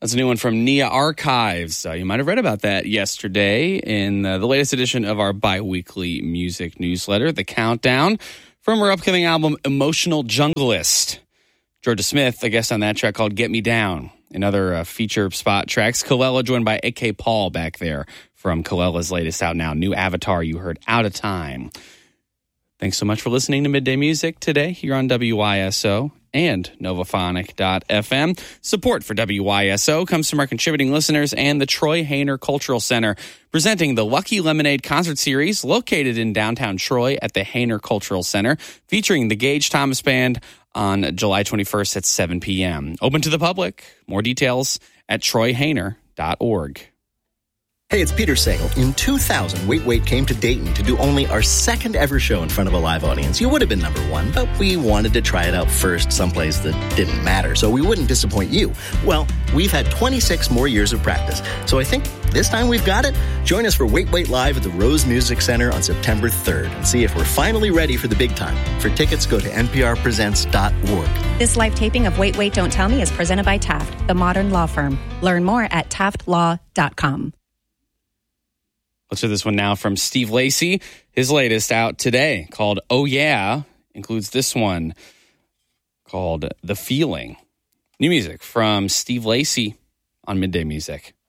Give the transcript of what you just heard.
That's a new one from Nia Archives. You might have read about that yesterday in the latest edition of our bi-weekly music newsletter, The Countdown, from her upcoming album, Emotional Junglist. Georgia Smith, a guest on that track called Get Me Down. In other feature spot tracks, Kelela joined by A.K. Paul back there from Kalela's latest out now, New Avatar. You heard Out of Time. Thanks so much for listening to Midday Music today here on WYSO and Novaphonic.fm. Support for WYSO comes from our contributing listeners and the Troy Hayner Cultural Center, presenting the Lucky Lemonade concert series located in downtown Troy at the Hayner Cultural Center, featuring the Gage Thomas Band on July 21st at 7 p.m. Open to the public. More details at troyhayner.org. Hey, it's Peter Sagal. In 2000, Wait Wait came to Dayton to do only our second ever show in front of a live audience. You would have been number one, but we wanted to try it out first someplace that didn't matter, so we wouldn't disappoint you. Well, we've had 26 more years of practice, so I think this time we've got it. Join us for Wait Wait Live at the Rose Music Center on September 3rd and see if we're finally ready for the big time. For tickets, go to nprpresents.org. This live taping of Wait Wait Don't Tell Me is presented by Taft, the modern law firm. Learn more at taftlaw.com. Let's hear this one now from Steve Lacy. His latest out today called Oh Yeah includes this one called The Feeling. New music from Steve Lacy on Midday Music.